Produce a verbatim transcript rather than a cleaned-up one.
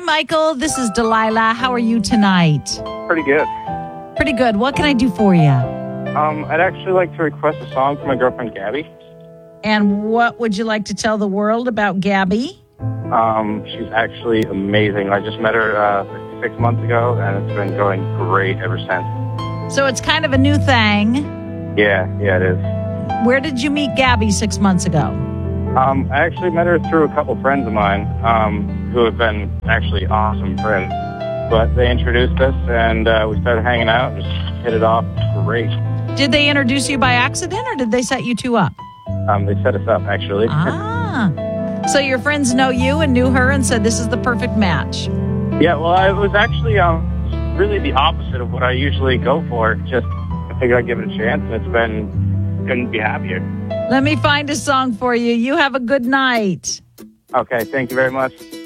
Michael. This is Delilah. How are you tonight? Pretty good. Pretty good. What can I do for you? Um, I'd actually like to request a song for my girlfriend, Gabby. And what would you like to tell the world about Gabby? Um, she's actually amazing. I just met her uh, six months ago, and it's been going great ever since. So it's kind of a new thing. Yeah, yeah, it is. Where did you meet Gabby six months ago? Um, I actually met her through a couple friends of mine um, who have been actually awesome friends. But they introduced us, and uh, we started hanging out and just hit it off great. Did they introduce you by accident, or did they set you two up? Um, they set us up, actually. Ah. So your friends know you and knew her and said this is the perfect match. Yeah, well, it was actually um, really the opposite of what I usually go for. Just I figured I'd give it a chance, and it's been, couldn't be happier. Let me find a song for you. You have a good night. Okay, thank you very much.